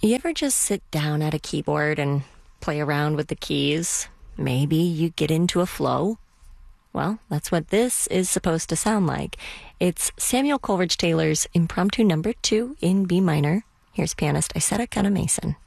You ever just sit down at a keyboard and play around with the keys? Maybe you get into a flow? Well, that's what this is supposed to sound like. It's Samuel Coleridge Taylor's Impromptu Number 2 in B minor. Here's pianist Isetta Gunnar Mason.